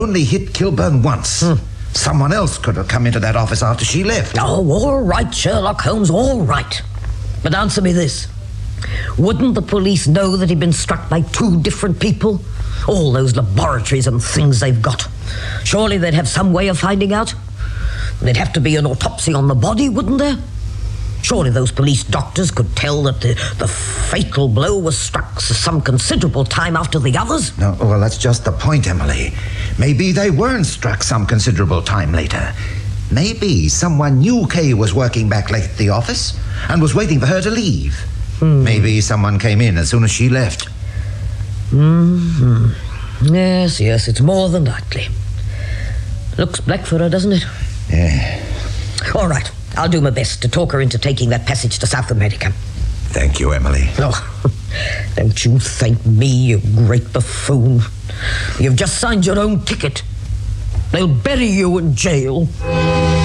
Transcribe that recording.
only hit Kilburn once. Someone else could have come into that office after she left. Oh, all right, Sherlock Holmes, all right. But answer me this. Wouldn't the police know that he'd been struck by two different people? All those laboratories and things they've got. Surely they'd have some way of finding out. There'd have to be an autopsy on the body, wouldn't there? Surely those police doctors could tell that the fatal blow was struck some considerable time after the others. No, well, that's just the point, Emily. Maybe they weren't struck some considerable time later. Maybe someone knew Kay was working back late at the office and was waiting for her to leave. Maybe someone came in as soon as she left. Yes, it's more than likely. Looks black for her, doesn't it? Yeah. All right, I'll do my best to talk her into taking that passage to South America. Thank you, Emily. Oh, don't you thank me, you great buffoon. You've just signed your own ticket. They'll bury you in jail.